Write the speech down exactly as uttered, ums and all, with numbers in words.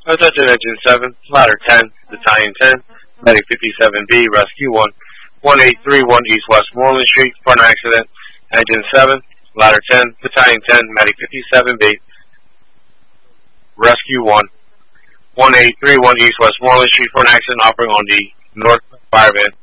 Attention Engine seven, Ladder ten, Battalion ten, Medic fifty-seven B, Rescue one, one eight three one East West Moreland Street, front accident. Engine seven, Ladder ten, Battalion ten, Medic fifty-seven B, Rescue one, one eight three one East West Moreland Street, front accident operating on the north fire van.